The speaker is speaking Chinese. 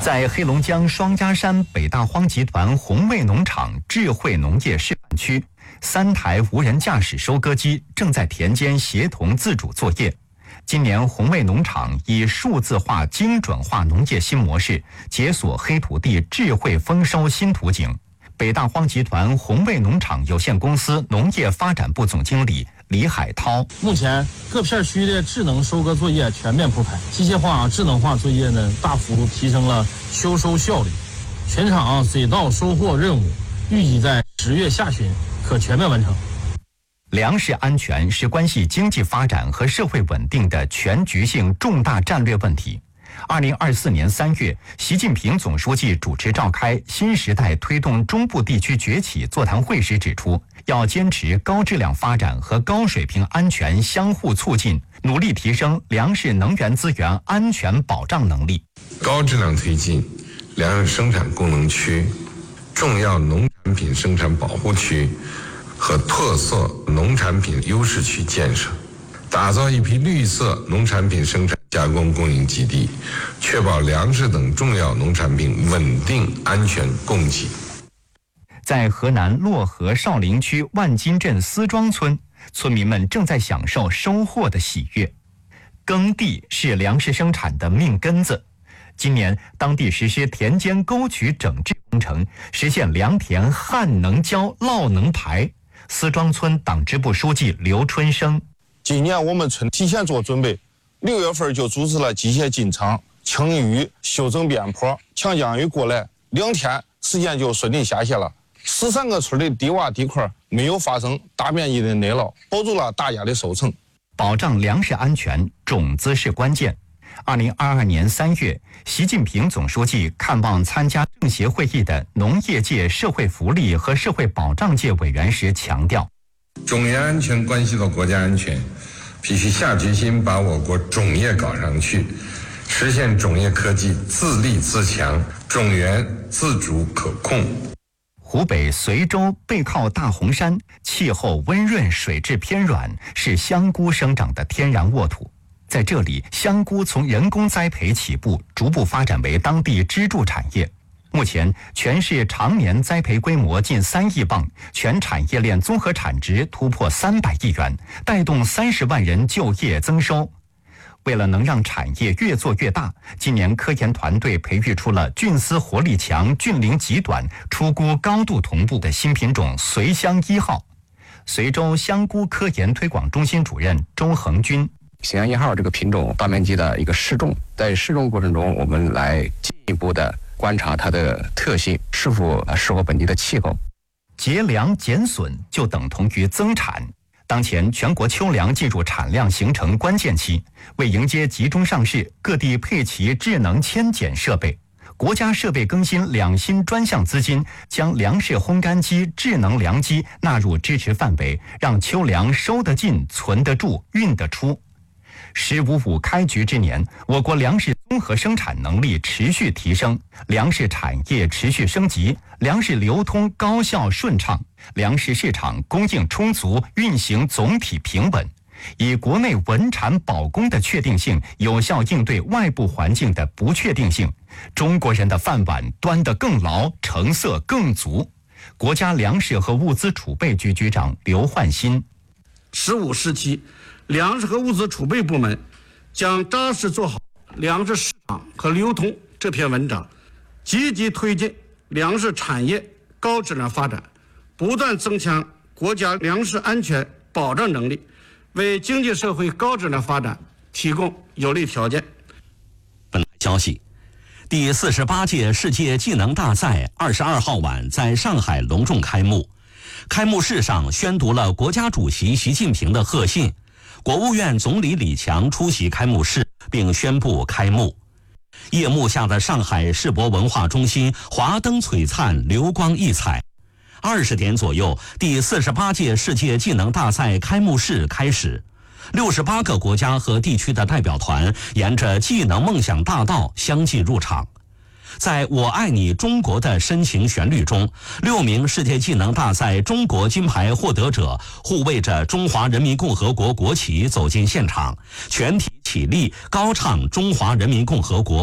在黑龙江双鸭山北大荒集团红卫农场智慧农业示范区，3台无人驾驶收割机正在田间协同自主作业。今年红卫农场以数字化精准化农业新模式，解锁黑土地智慧丰收新图景。北大荒集团红卫农场有限公司农业发展部总经理李海涛： 目前各片区的智能收割作业全面铺开，机械化、智能化作业呢大幅度提升了秋收效率。全场水稻收获任务预计在10月下旬可全面完成。 粮食安全是关系经济发展和社会稳定的全局性重大战略问题。2024年3月，习近平总书记主持召开新时代推动中部地区崛起座谈会时指出，要坚持高质量发展和高水平安全相互促进，努力提升粮食能源资源安全保障能力。 高质量推进粮食生产功能区、重要农产品生产保护区和特色农产品优势区建设，打造一批绿色农产品生产加工供应基地，确保粮食等重要农产品稳定安全供给。 在河南漯河少陵区万金镇思庄村，村民们正在享受收获的喜悦。耕地是粮食生产的命根子。今年，当地实施田间沟渠整治工程，实现良田旱能浇、涝能排。思庄村党支部书记刘春生： 今年我们村提前做准备，6月份就组织了机械进场、清淤、修整边坡，强降雨过来，2天时间就顺利下泄了。13个村的低洼地块没有发生大面积的内涝，保住了大家的收成。 保障粮食安全，种子是关键。2022年3月，习近平总书记看望参加政协会议的农业界、社会福利和社会保障界委员时强调， 种业安全关系到国家安全，必须下决心把我国种业搞上去，实现种业科技自立自强，种源自主可控。 湖北随州背靠大洪山，气候温润，水质偏软，是香菇生长的天然沃土。在这里，香菇从人工栽培起步，逐步发展为当地支柱产业。目前，全市常年栽培规模近3亿磅，全产业链综合产值突破300亿元，带动30万人就业增收。为了能让产业越做越大，今年科研团队培育出了菌丝活力强、菌龄极短、出菇高度同步的新品种随香1号。随州香菇科研推广中心主任周恒军： 随香1号这个品种大面积的一个试种，在试种过程中，我们来进一步的观察它的特性是否适合本地的气候。 节粮减损就等同于增产。当前全国秋粮进入产量形成关键期，为迎接集中上市，各地配齐智能扦剪设备。国家设备更新2新专项资金，将粮食烘干机、智能粮机纳入支持范围，让秋粮收得进、存得住、运得出。“15+5”开局之年，我国粮食综合生产能力持续提升，粮食产业持续升级，粮食流通高效顺畅，粮食市场供应充足，运行总体平稳。以国内稳产保供的确定性，有效应对外部环境的不确定性，中国人的饭碗端得更牢，成色更足。国家粮食和物资储备局局长刘焕新 ：15、17粮食和物资储备部门将扎实做好粮食市场和流通这篇文章，积极推进粮食产业高质量发展，不断增强国家粮食安全保障能力，为经济社会高质量发展提供有利条件。 本台消息，第48届世界技能大赛22号晚在上海隆重开幕。开幕式上宣读了国家主席习近平的贺信，国务院总理李强出席开幕式并宣布开幕。夜幕下的上海世博文化中心华灯璀璨，流光溢彩。20点左右，第48届世界技能大赛开幕式开始，68个国家和地区的代表团沿着技能梦想大道相继入场。在我爱你中国的深情旋律中，6名世界技能大赛中国金牌获得者护卫着中华人民共和国国旗走进现场，全体起立高唱中华人民共和国